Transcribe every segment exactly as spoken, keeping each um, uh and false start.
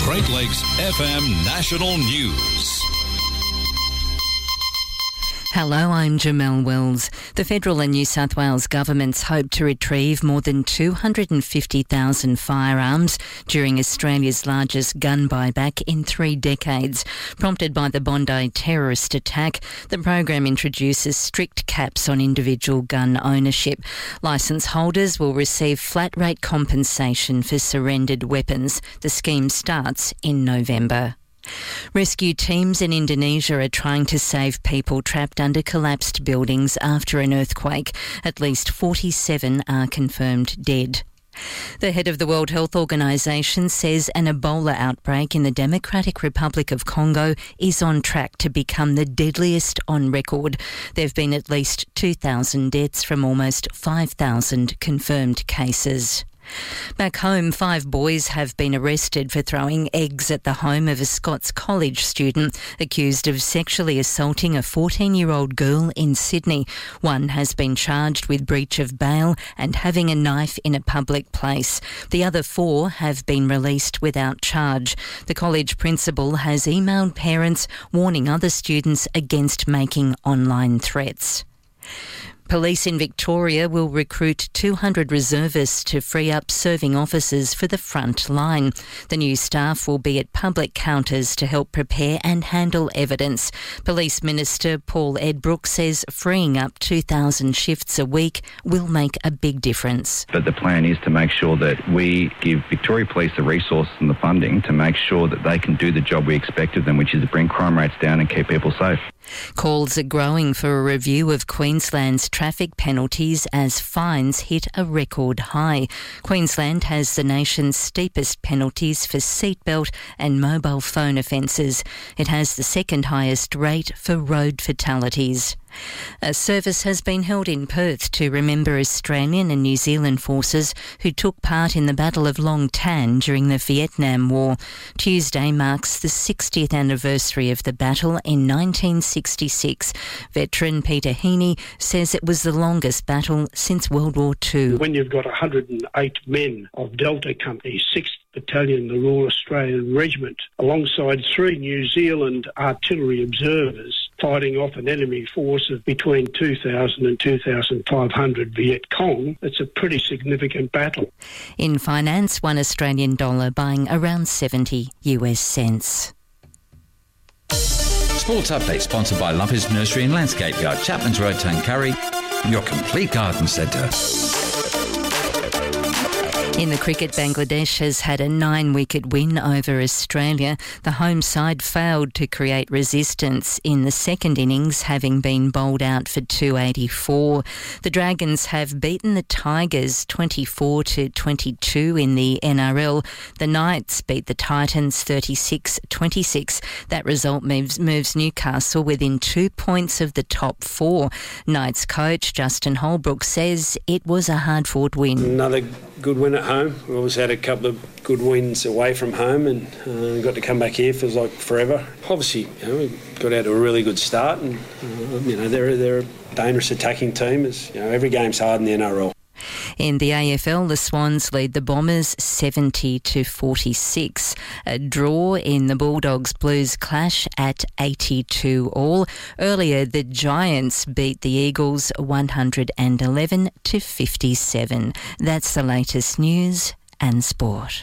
Great Lakes F M National News. Hello, I'm Jamelle Wells. The federal and New South Wales governments hope to retrieve more than two hundred fifty thousand firearms during Australia's largest gun buyback in three decades. Prompted by the Bondi terrorist attack, the program introduces strict caps on individual gun ownership. Licence holders will receive flat rate compensation for surrendered weapons. The scheme starts in November. Rescue teams in Indonesia are trying to save people trapped under collapsed buildings after an earthquake. At least forty-seven are confirmed dead. The head of the World Health Organization says an Ebola outbreak in the Democratic Republic of Congo is on track to become the deadliest on record. There have been at least two thousand deaths from almost five thousand confirmed cases. Back home, five boys have been arrested for throwing eggs at the home of a Scots College student accused of sexually assaulting a fourteen-year-old girl in Sydney. One has been charged with breach of bail and having a knife in a public place. The other four have been released without charge. The college principal has emailed parents warning other students against making online threats. Police in Victoria will recruit two hundred reservists to free up serving officers for the front line. The new staff will be at public counters to help prepare and handle evidence. Police Minister Paul Edbrook says freeing up two thousand shifts a week will make a big difference. But the plan is to make sure that we give Victoria Police the resources and the funding to make sure that they can do the job we expect of them, which is to bring crime rates down and keep people safe. Calls are growing for a review of Queensland's traffic penalties as fines hit a record high. Queensland has the nation's steepest penalties for seatbelt and mobile phone offences. It has the second highest rate for road fatalities. A service has been held in Perth to remember Australian and New Zealand forces who took part in the Battle of Long Tan during the Vietnam War. Tuesday marks the sixtieth anniversary of the battle in nineteen sixty-six. Veteran Peter Heaney says it was the longest battle since World War Two. When you've got one hundred eight men of Delta Company, sixth Battalion, the Royal Australian Regiment, alongside three New Zealand artillery observers, fighting off an enemy force of between two thousand and two thousand five hundred Viet Cong, it's a pretty significant battle. In finance, one Australian dollar buying around seventy US cents. Sports Update sponsored by Lumpers Nursery and Landscape Yard, Chapman's Road, Tuncurry, your complete garden centre. In the cricket, Bangladesh has had a nine-wicket win over Australia. The home side failed to create resistance in the second innings, having been bowled out for two eighty-four. The Dragons have beaten the Tigers twenty-four to twenty-two in the N R L. The Knights beat the Titans thirty-six twenty-six. That result moves, moves Newcastle within two points of the top four. Knights coach Justin Holbrook says it was a hard-fought win. Another good win at home. We always had a couple of good wins away from home and uh, got to come back here, feels like forever. Obviously, you know, we got out to a really good start and, uh, you know, they're, they're a dangerous attacking team. As, you know, every game's hard in the N R L. In the A F L, the Swans lead the Bombers seventy to forty-six. A draw in the Bulldogs Blues clash at eighty-two all. Earlier, the Giants beat the Eagles one hundred eleven to fifty-seven. That's the latest news and sport.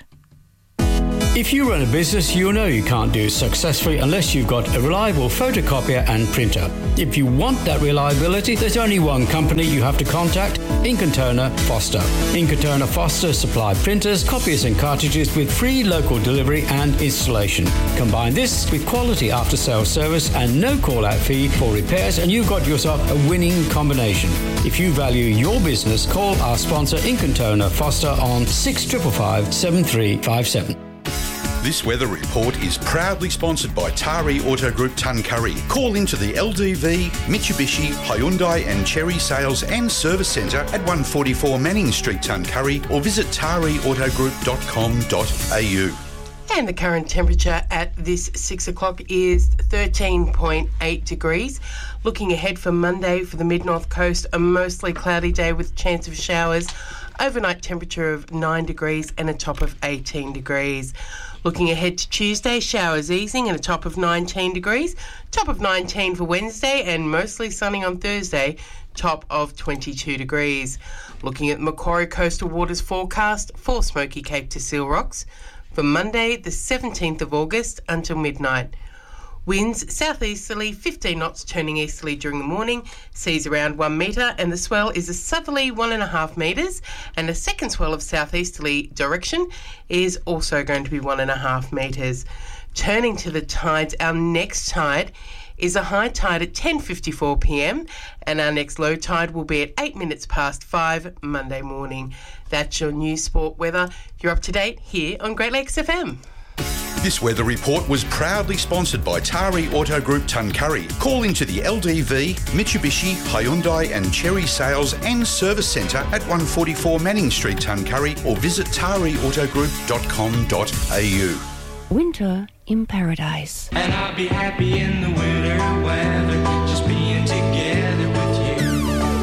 If you run a business, you'll know you can't do it successfully unless you've got a reliable photocopier and printer. If you want that reliability, there's only one company you have to contact, Ink and Toner Foster. Ink and Toner Foster supply printers, copiers and cartridges with free local delivery and installation. Combine this with quality after-sales service and no call-out fee for repairs and you've got yourself a winning combination. If you value your business, call our sponsor Ink and Toner Foster on six five five, seven three five seven. This weather report is proudly sponsored by Tari Auto Group Tuncurry. Call into the L D V, Mitsubishi, Hyundai and Chery Sales and Service Centre at one forty-four Manning Street, Tuncurry, or visit tari auto group dot com dot a u. And the current temperature at this six o'clock is thirteen point eight degrees. Looking ahead for Monday for the Mid-North Coast, a mostly cloudy day with chance of showers Overnight temperature of nine degrees and a top of eighteen degrees. Looking ahead to Tuesday, showers easing and a top of nineteen degrees. Top of nineteen for Wednesday and mostly sunny on Thursday. Top of twenty-two degrees. Looking at Macquarie Coastal Waters forecast for Smoky Cape to Seal Rocks for Monday the seventeenth of August until midnight. Winds southeasterly fifteen knots turning easterly during the morning, seas around one metre, and the swell is a southerly one and a half metres, and a second swell of southeasterly direction is also going to be one and a half metres. Turning to the tides, our next tide is a high tide at ten fifty-four p m and our next low tide will be at eight minutes past five Monday morning. That's your news, sport, weather. You're up to date here on Great Lakes F M. This weather report was proudly sponsored by Tari Auto Group Tuncurry. Call into the L D V, Mitsubishi, Hyundai and Cherry Sales and Service Centre at one forty-four Manning Street, Tuncurry, or visit tari auto group dot com dot a u. Winter in Paradise. And I'll be happy in the winter weather, just being together with you.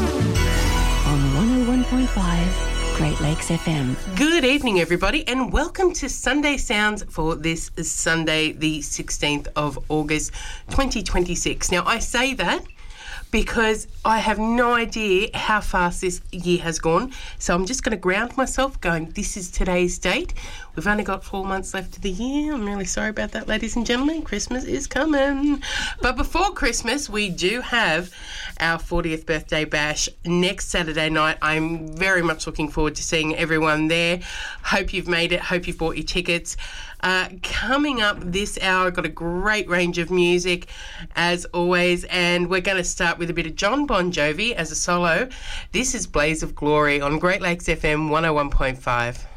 On one oh one point five Great Lakes F M. Good evening, everybody, and welcome to Sunday Sounds for this Sunday, the sixteenth of August, twenty twenty-six. Now, I say that because I have no idea how fast this year has gone, so I'm just going to ground myself going, this is today's date. We've only got four months left of the year. I'm really sorry about that, ladies and gentlemen. Christmas is coming. But before Christmas, we do have our fortieth birthday bash next Saturday night. I'm very much looking forward to seeing everyone there. Hope you've made it. Hope you've bought your tickets. Uh, coming up this hour, I've got a great range of music, as always, and we're going to start with a bit of John Bon Jovi as a solo. This is Blaze of Glory on Great Lakes F M one oh one point five.